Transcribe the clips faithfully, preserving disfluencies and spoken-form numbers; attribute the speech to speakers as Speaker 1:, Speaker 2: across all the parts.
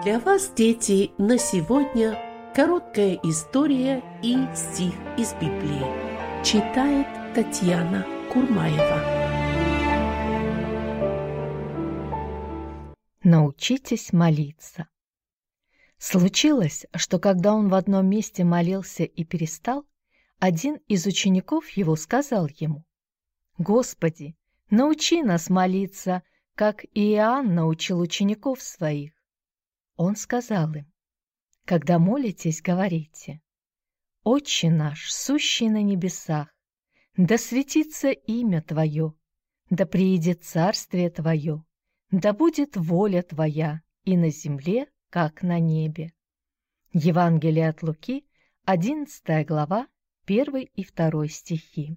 Speaker 1: Для вас, дети, на сегодня короткая история и стих из Библии. Читает Татьяна Курмаева.
Speaker 2: Научитесь молиться. Случилось, что когда он в одном месте молился и перестал, один из учеников его сказал ему: «Господи, научи нас молиться, как Иоанн научил учеников своих». Он сказал им: «Когда молитесь, говорите: Отче наш, сущий на небесах, да светится имя Твое, да приидет царствие Твое, да будет воля Твоя и на земле, как на небе». Евангелие от Луки, одиннадцатая глава, первый и второй стихи.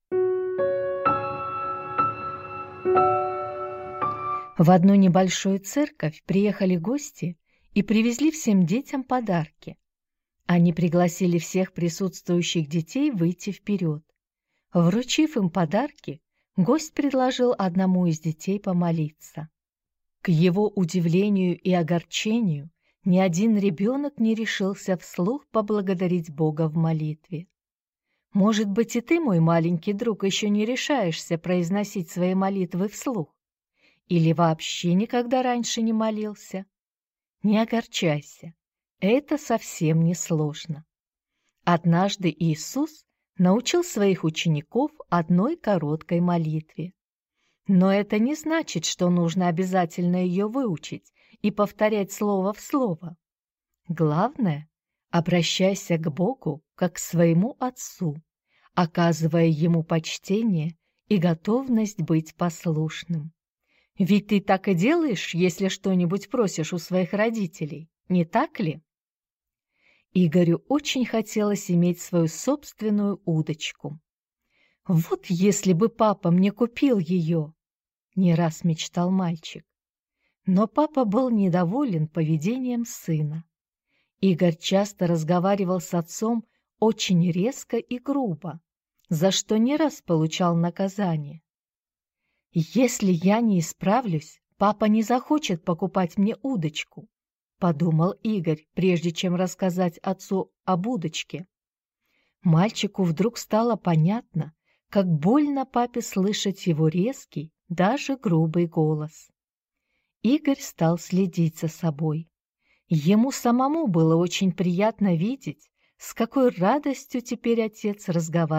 Speaker 2: В одну небольшую церковь приехали гости и привезли всем детям подарки. Они пригласили всех присутствующих детей выйти вперед. Вручив им подарки, гость предложил одному из детей помолиться. К его удивлению и огорчению ни один ребенок не решился вслух поблагодарить Бога в молитве. Может быть, и ты, мой маленький друг, еще не решаешься произносить свои молитвы вслух? Или вообще никогда раньше не молился? Не огорчайся, это совсем не сложно. Однажды Иисус научил своих учеников одной короткой молитве. Но это не значит, что нужно обязательно ее выучить и повторять слово в слово. Главное, обращайся к Богу как к своему Отцу, оказывая Ему почтение и готовность быть послушным. Ведь ты так и делаешь, если что-нибудь просишь у своих родителей, не так ли? Игорю очень хотелось иметь свою собственную удочку. «Вот если бы папа мне купил ее!» — не раз мечтал мальчик. Но папа был недоволен поведением сына. Игорь часто разговаривал с отцом очень резко и грубо, за что не раз получал наказание. «Если я не исправлюсь, папа не захочет покупать мне удочку», — подумал Игорь, прежде чем рассказать отцу об удочке. Мальчику вдруг стало понятно, как больно папе слышать его резкий, даже грубый голос. Игорь стал следить за собой. Ему самому было очень приятно видеть, с какой радостью теперь отец разговаривает